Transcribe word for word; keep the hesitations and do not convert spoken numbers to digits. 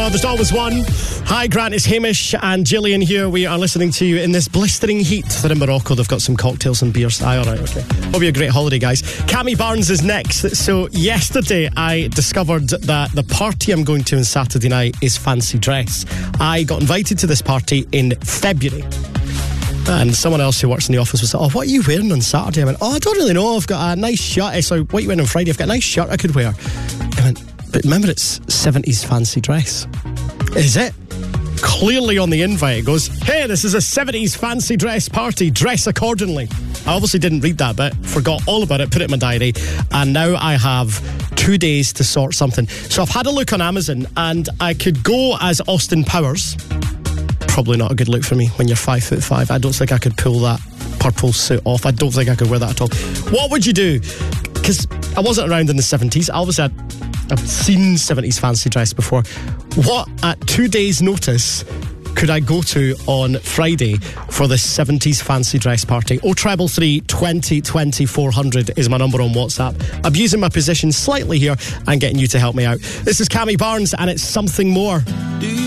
Oh, there's always one. Hi, Grant, it's Hamish and Gillian here. We are listening to you in this blistering heat. They're in Morocco. They've got some cocktails and beers. Aye, all right, okay. Hope you have a great holiday, guys. Cammy Barnes is next. So yesterday I discovered that the party I'm going to on Saturday night is fancy dress. I got invited to this party in February. And someone else who works in the office was like, oh, what are you wearing on Saturday? I went, oh, I don't really know. I've got a nice shirt. So what are you wearing on Friday? I've got a nice shirt I could wear. I went, but remember, it's seventies fancy dress. Is it? Clearly on the invite it goes, hey, this is a seventies fancy dress party. Dress accordingly. I obviously didn't read that bit. Forgot all about it. Put it in my diary. And now I have two days to sort something. So I've had a look on Amazon and I could go as Austin Powers. Probably not a good look for me when you're five foot five. I don't think I could pull that purple suit off. I don't think I could wear that at all. What would you do? Because I wasn't around in the seventies. Obviously, I'd, I've seen seventies fancy dress before. What, at two days' notice, could I go to on Friday for the seventies fancy dress party? oh treble three, twenty, twenty, four hundred is my number on WhatsApp. Abusing my position slightly here and getting you to help me out. This is Cammy Barnes and it's Something More. Do you